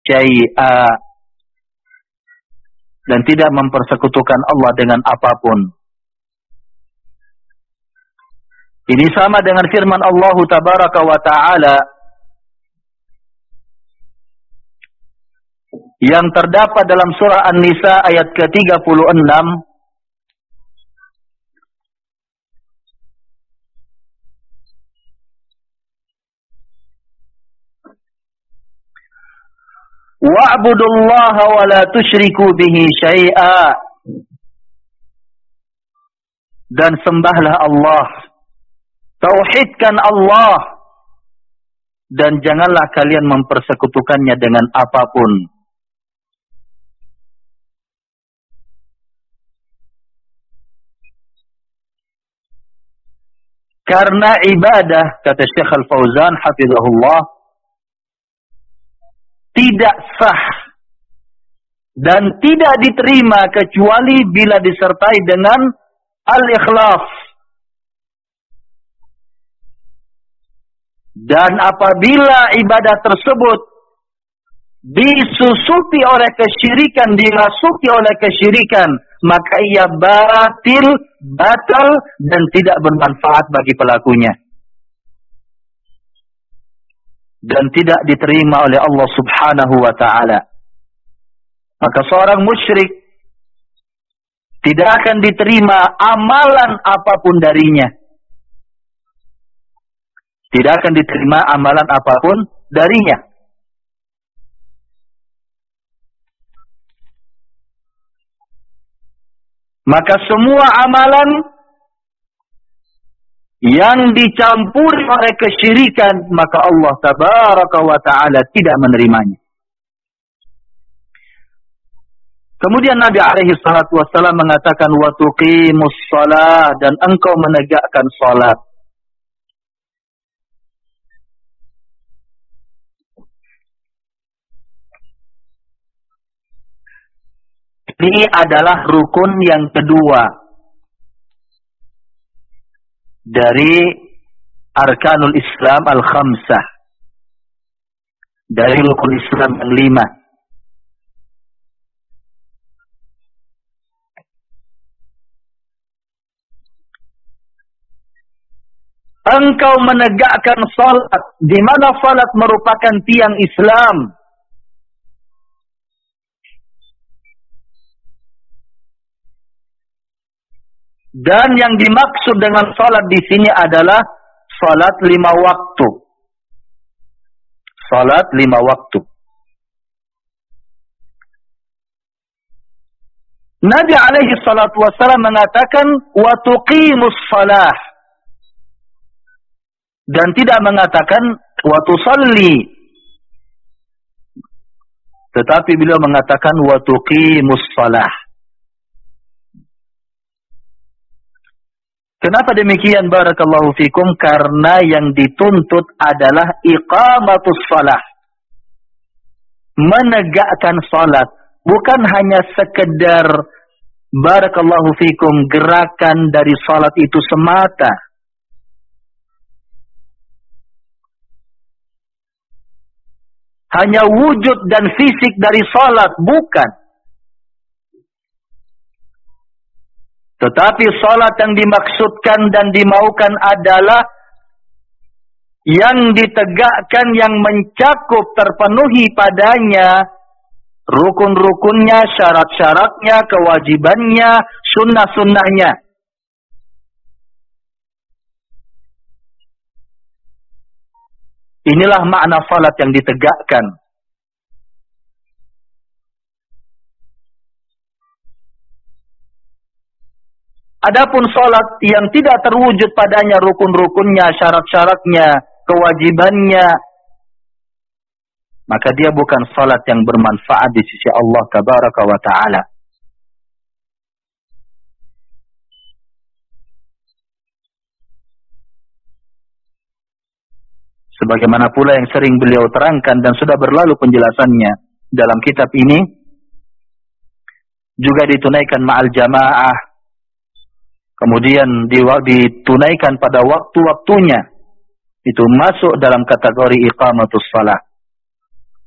syai'a, dan tidak mempersekutukan Allah dengan apapun. Ini sama dengan firman Allah Tabaraka wa Ta'ala yang terdapat dalam surah An-Nisa ayat ke-36. Wa'budullaha wa la tusyriku bihi syai'a. Dan sembahlah Allah, tauhidkan Allah, dan janganlah kalian mempersekutukannya dengan apapun. Karena ibadah, kata Syekh Al-Fauzan hafizahullah, tidak sah dan tidak diterima kecuali bila disertai dengan al-ikhlas. Dan apabila ibadah tersebut disusupi oleh kesyirikan, dirasuki oleh kesyirikan, maka ia batal dan tidak bermanfaat bagi pelakunya, dan tidak diterima oleh Allah Subhanahu wa Ta'ala. Maka seorang musyrik tidak akan diterima amalan apapun darinya. Tidak akan diterima amalan apapun darinya. Maka semua amalan yang dicampuri oleh kesyirikan, maka Allah Tabaraka wa Ta'ala tidak menerimanya. Kemudian Nabi alaihi salatu wassalam mengatakan, wa tuqimus shalah, dan engkau menegakkan salat. Ini adalah rukun yang kedua dari Arkanul Islam Al-Khamsah, dari rukun Islam yang 5. Engkau menegakkan salat, di mana salat merupakan tiang Islam. Dan yang dimaksud dengan salat di sini adalah salat 5 waktu. Salat 5 waktu. Nabi alaihi salatu wassalam mengatakan wa tuqimus shalah, dan tidak mengatakan wa tusalli, tetapi beliau mengatakan wa tuqimus shalah. Kenapa demikian? Barakallahu fikum. Karena yang dituntut adalah iqamatus shalah, menegakkan salat, bukan hanya sekedar barakallahu fikum gerakan dari salat itu semata. Hanya wujud dan fisik dari salat, bukan. Tetapi salat yang dimaksudkan dan dimaukan adalah yang ditegakkan, yang mencakup, terpenuhi padanya rukun-rukunnya, syarat-syaratnya, kewajibannya, sunnah-sunnahnya. Inilah makna salat yang ditegakkan. Adapun salat yang tidak terwujud padanya rukun-rukunnya, syarat-syaratnya, kewajibannya, maka dia bukan salat yang bermanfaat di sisi Allah Tabaraka wa Ta'ala. Sebagaimana pula yang sering beliau terangkan dan sudah berlalu penjelasannya dalam kitab ini, juga ditunaikan ma'al jamaah, kemudian ditunaikan pada waktu-waktunya, itu masuk dalam kategori iqamatus shalah.